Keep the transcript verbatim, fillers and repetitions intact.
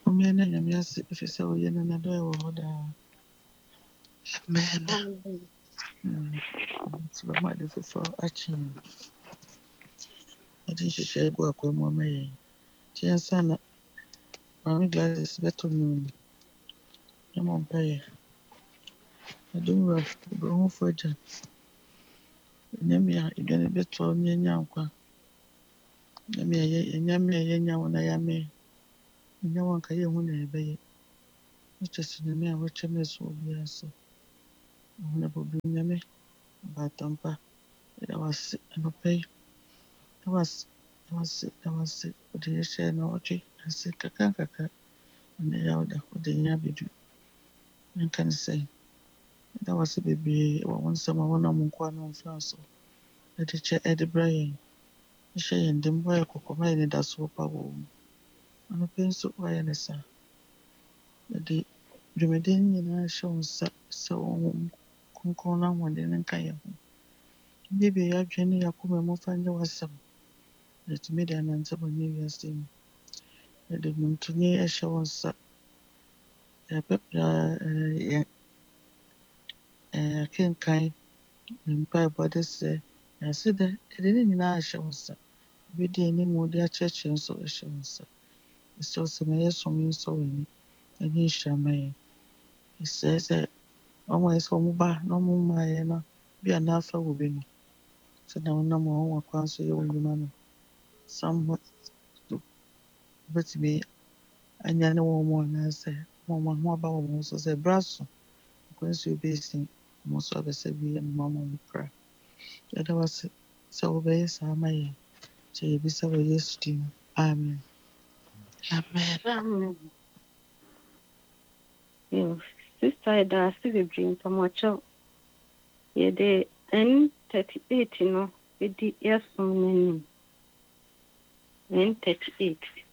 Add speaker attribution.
Speaker 1: Amen. I'm yes, if you say, oh, you know, do I would, amen.
Speaker 2: Amen.
Speaker 1: So, my different for action. I think she share work with my may. Chance, and I'm glad it's better moon. I'm on pay. I do rough, go home for it. Nyamia, you're gonna be told me, Yanqua. Nyamia, Yamia, Yawan, I am me. No one can hear when I obey. Which is in the mere which I miss will be also. Honorable Binyame, about Tampa. I was no pay. I was, I was, I was, what do you say? No, okay. I said, Kaka, Kaka, and the elder, what the Yabidu. I can say. That was a baby, or one summer one on Munkwan on France. Let the chair Eddie Bryan. She and them boy cocoa mine that's so power. And a pencil wire, sir. The Jumedin in a show so Kunkona one in Kaya. Maybe I journey a kuma mufanya wasam. Let me then answer when you are saying. The Muntuni a show was a pepper, a king kind, and pie bodies. I said that it didn't know show us. We didn't know their church and so a show us. It's also my son so in it. And he shall may. He says that always home bar, no more my be an alpha will be. So now no more one can't say, oh, you man. Somewhat but me. Anya ne wɔn mu anaasɛ wɔn ho aba wɔn ho so sɛ bra so akwansi obi esi wɔn nso abɛsɛ bi yɛ mma wɔn kora yɛda wase sɛ wɔbɛyɛ saa ama yɛn kyɛ yɛbisa wɔ yesu din mu amen amen
Speaker 2: Amen. Yo, sister da ase bebree mpamokyɛw. Yɛde N thirty-eight no edi yɛsom n'anim. N thirty-eight.